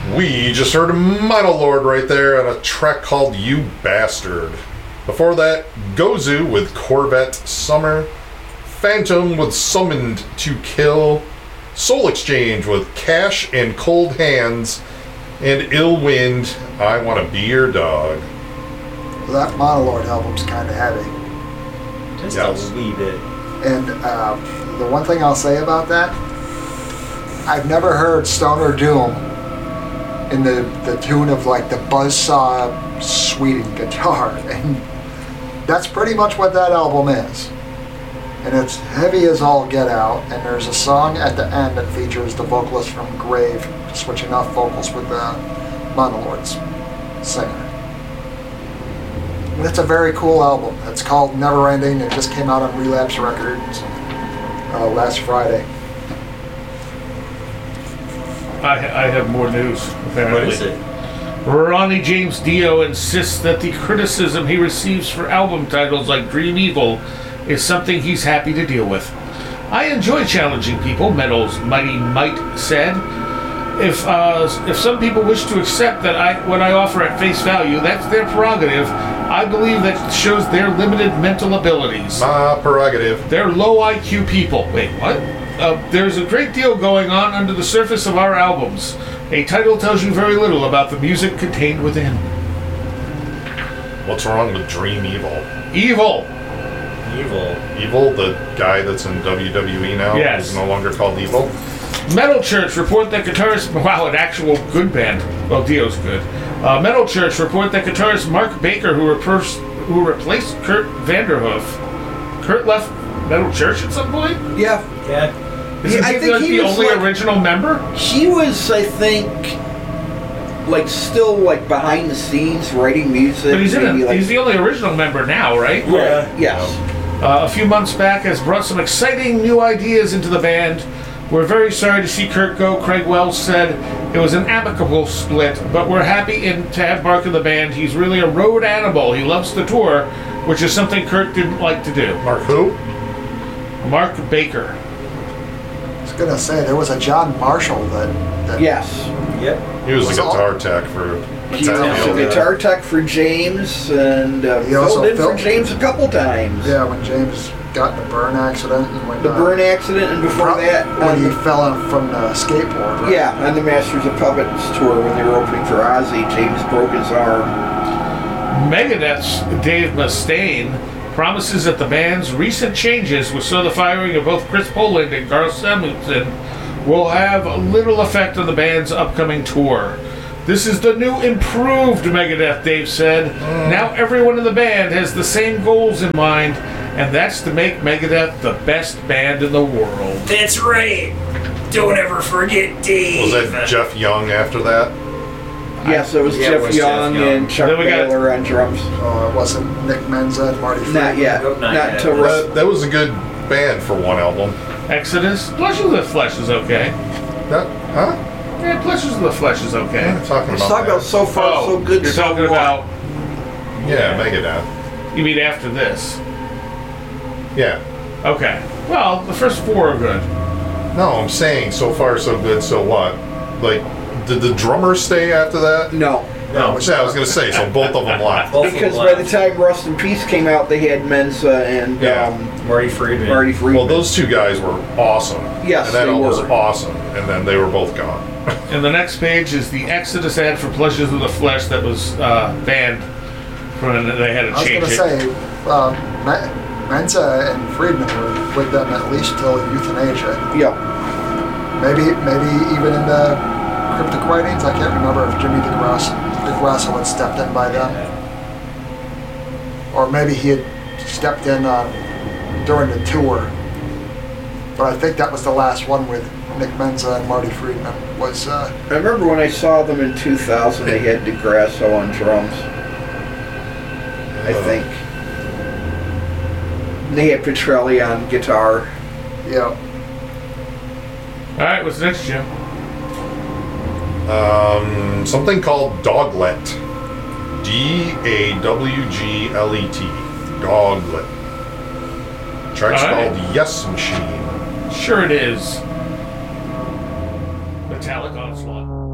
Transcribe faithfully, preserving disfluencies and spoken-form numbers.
We just heard Metal Lord right there on a track called You Bastard. Before that, Gozu with Corvette Summer, Phantom with Summoned to Kill, Soul Exchange with Cash and Cold Hands, and Ill Wind, I Want to Be Your Dog. Well, that Monolord album's kind of heavy. Just Yes. a wee bit. And uh, the one thing I'll say about that, I've never heard Stoner Doom in the, the tune of like the buzzsaw sweetened guitar. And that's pretty much what that album is. And it's heavy as all get out, and there's a song at the end that features the vocalist from Grave switching off vocals with the Monolord's singer. And it's a very cool album. It's called Never Ending. It just came out on Relapse Records uh, last Friday. I, I have more news, apparently. What is it? Ronnie James Dio insists that the criticism he receives for album titles like Dream Evil is something he's happy to deal with. I enjoy challenging people, Metal's Mighty Might said. If uh, if some people wish to accept that I what I offer at face value, that's their prerogative. I believe that shows their limited mental abilities. My prerogative. They're low I Q people. Wait, what? Uh, there's a great deal going on under the surface of our albums. A title tells you very little about the music contained within. What's wrong with Dream Evil? Evil! Evil. Evil, the guy that's in W W E now, Yes. is no longer called Evil. Metal Church report that guitarist... Wow, an actual good band. Well, Dio's good. Uh, Metal Church report that guitarist Mark Baker, who, repers- who replaced Kurt Vanderhoof. Kurt left Metal Church at some point? Yeah. Yeah. Isn't I he think like he the was only like- original member? He was, I think, like still like behind the scenes writing music. But he's, in a, maybe, like, he's the only original member now, right? Yeah. Yes. Uh, a few months back has brought some exciting new ideas into the band. We're very sorry to see Kurt go, Craig Wells said. It was an amicable split, but we're happy in, to have Mark in the band. He's really a road animal. He loves to tour, which is something Kurt didn't like to do. Mark who? Mark Baker. I was going to say, there was a John Marshall that... that Yes. Yep. He was Was a all- guitar tech for... He was a guitar tech for James and uh, He also filled in for filled- James a couple times. Yeah, when James got in the burn accident and when The uh, burn accident, and before pro- that, when on he the, fell out from the skateboard. Right? yeah, on the Masters of Puppets tour when they were opening for Ozzy, James broke his arm. Megadeth's Dave Mustaine promises that the band's recent changes, which saw the firing of both Chris Poland and Carl Samuelson, will have little effect on the band's upcoming tour. This is the new improved Megadeth, Dave said. Now everyone in the band has the same goals in mind, and that's to make Megadeth the best band in the world. That's right. Don't ever forget Dave. Was that Jeff Young after that? Yes, it was Yeah, it Jeff was Jeff Young Young. and Chuck Then we got- Baylor on drums. Oh, it wasn't Nick Menza and Marty Friedman. Not yet. Nope, not Not yet. until Russ. That, that was a good band for one album. Exodus? Pleasures of the Flesh is okay. That, huh? Yeah, Pleasures of the Flesh is okay. I'm talking Let's about talk about that. so far Oh, so good. you're so talking what? about... Yeah, Megadeth. You mean after this? Yeah. Okay. Well, the first four are good. No, I'm saying so far so good, so what? Like, did the drummer stay after that? No, No. Yeah, I was gonna say, so both of them left. Both of because them by the left. time Rust in Peace came out, they had Mensa and Yeah. um, Marty Friedman. Marty Friedman. Well, those two guys were awesome. Yes, and that they album was were. awesome, and then they were both gone. And the next page is the Exodus ad for Pleasures of the Flesh that was uh, banned. From, they had to I was change going to it. say, uh, Me- Menza and Friedman were with them at least till Euthanasia. yeah, Maybe, maybe even in the Cryptic Writings. I can't remember if Jimmy DeGrasso, DeGrasso had stepped in by then, or maybe he had stepped in uh, during the tour. But I think that was the last one with Nick Menza and Marty Friedman. Was uh, I remember when I saw them in two thousand, they had DeGrasso on drums. I think they had Petrelli on guitar. yeah. All right, what's next, Jim? Um, something called Doglet. D A W G L E T. Doglet. Track's All right. called Yes Machine. Sure it is. Metallic Onslaught.